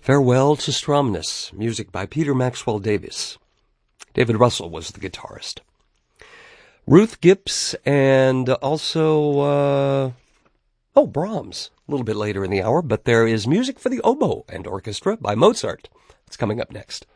Farewell to Stromness, music by Peter Maxwell Davies. David Russell was the guitarist. Ruth Gibbs and also, Brahms, a little bit later in the hour, but there is music for the oboe and orchestra by Mozart. It's coming up next.